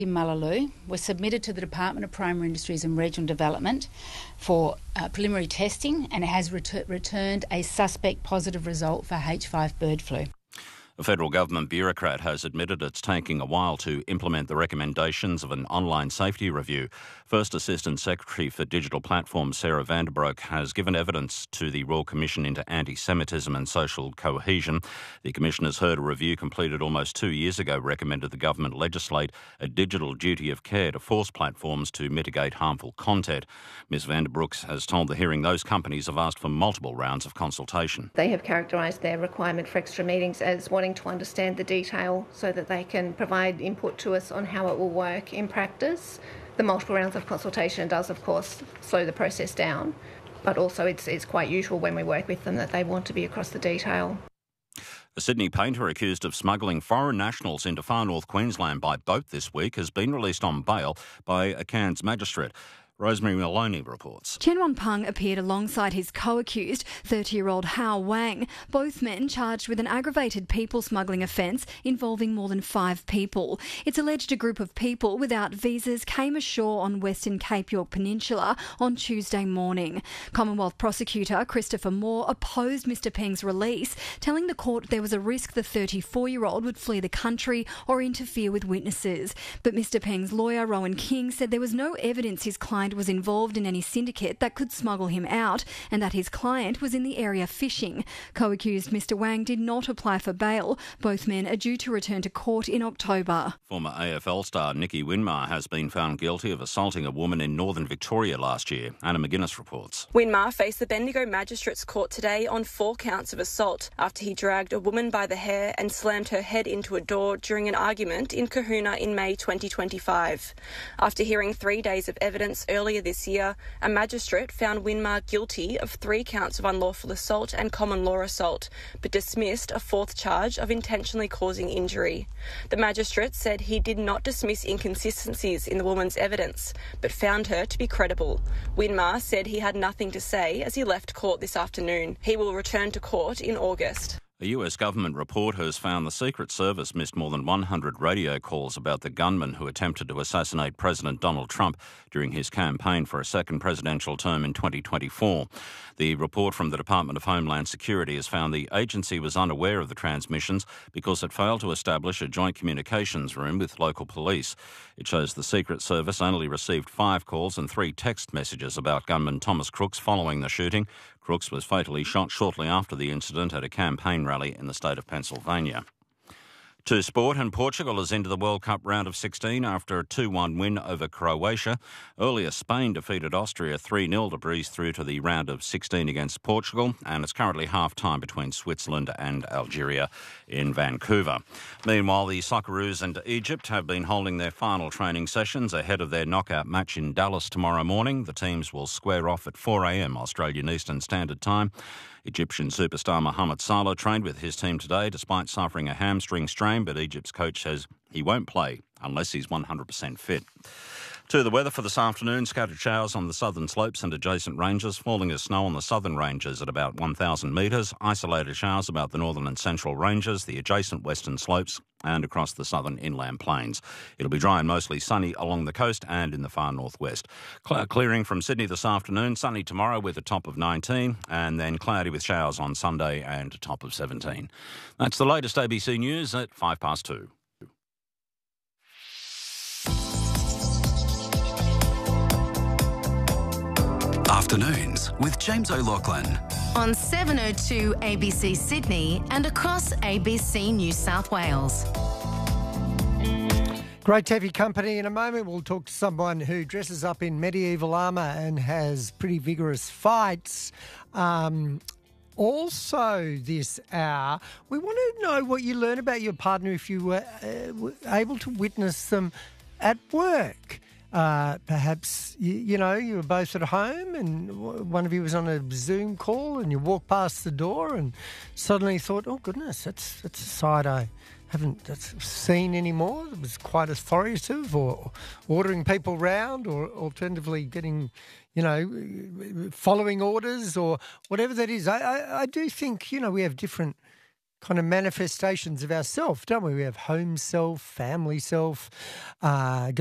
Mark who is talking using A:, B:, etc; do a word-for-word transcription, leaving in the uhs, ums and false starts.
A: in Mullaloo were submitted to the Department of Primary Industries and Regional Development for uh, preliminary testing, and it has ret- returned a suspect positive result for H five bird flu.
B: A federal government bureaucrat has admitted it's taking a while to implement the recommendations of an online safety review. First Assistant Secretary for Digital Platforms Sarah Vanderbroek has given evidence to the Royal Commission into Anti-Semitism and Social Cohesion. The Commission has heard a review completed almost two years ago recommended the government legislate a digital duty of care to force platforms to mitigate harmful content. Ms Vanderbroek has told the hearing those companies have asked for multiple rounds of consultation.
C: They have characterised their requirement for extra meetings as wanting to understand the detail so that they can provide input to us on how it will work in practice. The multiple rounds of consultation does, of course, slow the process down, but also it's, it's quite usual when we work with them that they want to be across the detail.
B: A Sydney painter accused of smuggling foreign nationals into far north Queensland by boat this week has been released on bail by a Cairns magistrate. Rosemary Maloney reports.
D: Chen Wanpeng appeared alongside his co-accused, thirty-year-old Hao Wang, both men charged with an aggravated people smuggling offence involving more than five people. It's alleged a group of people without visas came ashore on Western Cape York Peninsula on Tuesday morning. Commonwealth prosecutor Christopher Moore opposed Mister Peng's release, telling the court there was a risk the thirty-four-year-old would flee the country or interfere with witnesses. But Mister Peng's lawyer, Rowan King, said there was no evidence his client was involved in any syndicate that could smuggle him out and that his client was in the area fishing. Co-accused Mister Wang did not apply for bail. Both men are due to return to court in October.
B: Former A F L star Nicky Winmar has been found guilty of assaulting a woman in northern Victoria last year. Anna McGuinness reports.
E: Winmar faced the Bendigo Magistrates Court today on four counts of assault after he dragged a woman by the hair and slammed her head into a door during an argument in Kahuna in May twenty twenty-five. After hearing three days of evidence earlier this year, a magistrate found Winmar guilty of three counts of unlawful assault and common law assault, but dismissed a fourth charge of intentionally causing injury. The magistrate said he did not dismiss inconsistencies in the woman's evidence, but found her to be credible. Winmar said he had nothing to say as he left court this afternoon. He will return to court in August.
B: A U S government report has found the Secret Service missed more than one hundred radio calls about the gunman who attempted to assassinate President Donald Trump during his campaign for a second presidential term in twenty twenty-four. The report from the Department of Homeland Security has found the agency was unaware of the transmissions because it failed to establish a joint communications room with local police. It shows the Secret Service only received five calls and three text messages about gunman Thomas Crooks following the shooting. Crooks was fatally shot shortly after the incident at a campaign rally in the state of Pennsylvania. To sport, and Portugal is into the World Cup round of sixteen after a two one win over Croatia. Earlier, Spain defeated Austria three nil to breeze through to the round of sixteen against Portugal, and it's currently half-time between Switzerland and Algeria in Vancouver. Meanwhile, the Socceroos and Egypt have been holding their final training sessions ahead of their knockout match in Dallas tomorrow morning. The teams will square off at four a m Australian Eastern Standard Time. Egyptian superstar Mohamed Salah trained with his team today despite suffering a hamstring strain, but Egypt's coach says he won't play unless he's one hundred percent fit. To the weather for this afternoon, scattered showers on the southern slopes and adjacent ranges, falling as snow on the southern ranges at about one thousand metres, isolated showers about the northern and central ranges, the adjacent western slopes and across the southern inland plains. It'll be dry and mostly sunny along the coast and in the far northwest. Cloud clearing from Sydney this afternoon, sunny tomorrow with a top of nineteen, and then cloudy with showers on Sunday and a top of seventeen. That's the latest A B C News at five past two.
F: Afternoons with James O'Loughlin.
G: On seven oh two A B C Sydney and across A B C New South Wales.
H: Great to have your company. In a moment, we'll talk to someone who dresses up in medieval armour and has pretty vigorous fights. Um, also this hour, we want to know what you learn about your partner if you were uh, able to witness them at work. Uh, perhaps, you, you know, you were both at home and one of you was on a Zoom call and you walked past the door and suddenly thought, oh, goodness, that's that's a side I haven't that's seen anymore. It was quite authoritative, or ordering people round, or alternatively getting, you know, following orders or whatever that is. I, I, I do think, you know, we have different kind of manifestations of ourself, don't we? We have home self, family self, uh,